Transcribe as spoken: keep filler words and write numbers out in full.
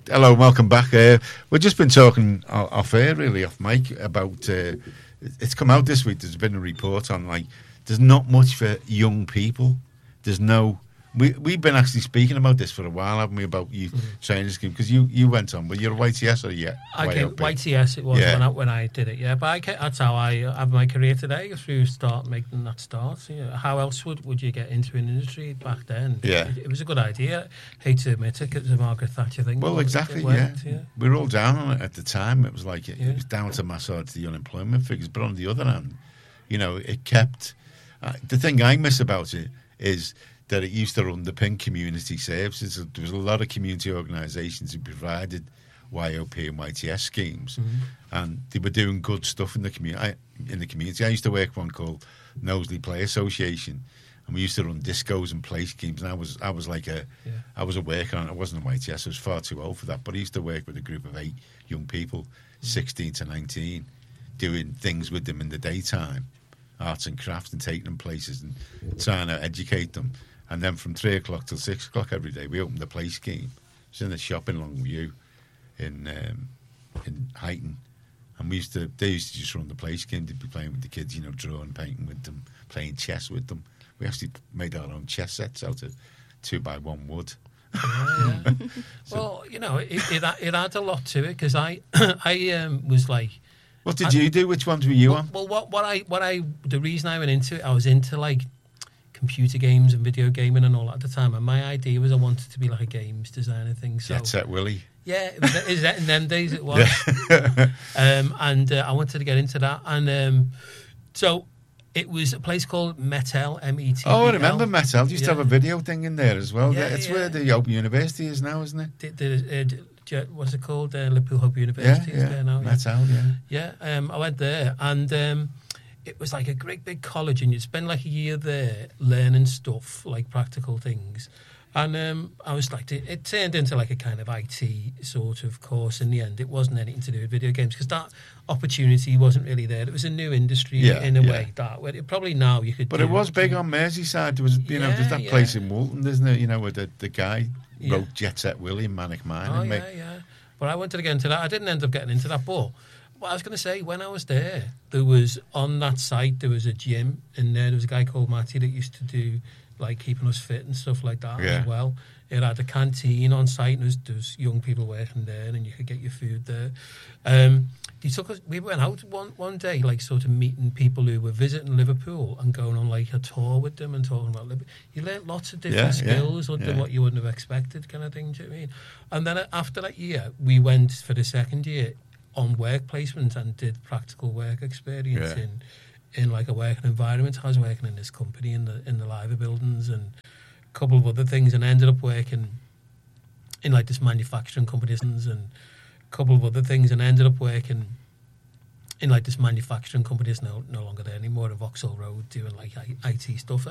hello, welcome back. Uh, we've just been talking off air, really, off mic, about. Uh, it's come out this week. There's been a report on like there's not much for young people. There's no. We we've been actually speaking about this for a while, haven't we? About youth mm-hmm. training scheme because you, you went on, but you're a Y T S or yeah? I came Y T S it was yeah. when I when I did it, yeah. But I came, that's how I have my career today. Through start making that start. You know, how else would, would you get into an industry back then? Yeah, it, it was a good idea. I hate to admit it, it was a Margaret Thatcher thing. Well, exactly. Worked, yeah. yeah, we were all down on it at the time. It was like it, yeah. it was down to massage the unemployment figures, but on the other hand, you know, it kept. Uh, the thing I miss about it is that it used to underpin community services. There was a lot of community organisations who provided Y O P and Y T S schemes, mm-hmm. and they were doing good stuff in the community. In the community, I used to work for one called Knowsley Play Association, and we used to run discos and play schemes. And I was, I was like a, yeah. I was a worker on it. I wasn't a Y T S. I was far too old for that. But I used to work with a group of eight young people, mm-hmm. sixteen to nineteen, doing things with them in the daytime, arts and crafts, and taking them places and trying to educate them. And then from three o'clock till six o'clock every day, we opened the play scheme. It was in a shop in Longview, in um, in Highton, and we used to. They used to just run the play scheme. They'd be playing with the kids, you know, drawing, painting with them, playing chess with them. We actually made our own chess sets out of two by one wood. Yeah, yeah. so, well, you know, it it, it had a lot to it because I I um, was like. What did I, you do? Which ones were you well, on? Well, what what I what I the reason I went into it, I was into like. computer games and video gaming and all that at the time, and my idea was I wanted to be like a games designer thing. So Jet Set Willy. Yeah, it was, is that in them days it was. um, and uh, I wanted to get into that, and um, so it was a place called Metel, M E T. Oh, I remember Metel. You used yeah. to have a video thing in there as well. Yeah, it's yeah. where the Open University is now, isn't it? The, the, uh, what's it called? Uh, Liverpool Hope University yeah, is yeah. there now. Metel, yeah. Yeah, um, I went there, and um, it was like a great big college, and you'd spend like a year there learning stuff, like practical things. And um, I was like, it, it turned into like a kind of I T sort of course in the end. It wasn't anything to do with video games because that opportunity wasn't really there. It was a new industry yeah, in a yeah. way that where it, probably now you could. But do it was it. big on Merseyside. There was, you know, yeah, there's that yeah. place in Woolton, isn't it? You know, where the, the guy yeah. wrote Jet Set Willy and Manic Mine. Oh, yeah, yeah. But I wanted to get into that. I didn't end up getting into that. But what I was going to say, when I was there, there was on that site, there was a gym in there. There was a guy called Matty that used to do like keeping us fit and stuff like that yeah. as well. It had a canteen on site, and there was, there was young people working there, and you could get your food there. Um, he took us. We went out one one day, like sort of meeting people who were visiting Liverpool and going on like a tour with them and talking about Liverpool. You learnt lots of different yeah, skills yeah, than yeah. what you wouldn't have expected, kind of thing. Do you know what I mean? And then after that year, we went for the second year on work placement and did practical work experience yeah. in in like a working environment. I was working in this company in the in the Liver buildings and a couple of other things, and I ended up working in like this manufacturing company and a couple of other things, and I ended up working in like this manufacturing company that's no, no longer there anymore at Vauxhall Road doing like I T stuff.